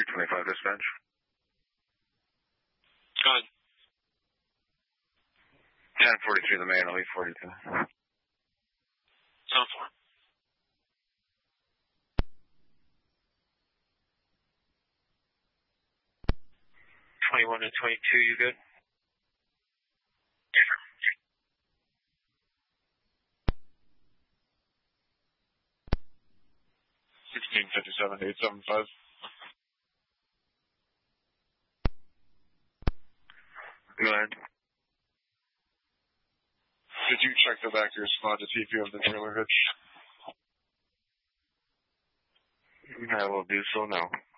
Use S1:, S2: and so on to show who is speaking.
S1: 25 dispatch.
S2: Go ahead.
S1: 1043 the main, I'll be 42.
S2: 7-4. 21 and 22, you good?
S3: Yes, sir.
S4: 1657-875.
S1: Go ahead.
S4: Did you check the back of your spot to see if you have the trailer hitch?
S1: I will do so now.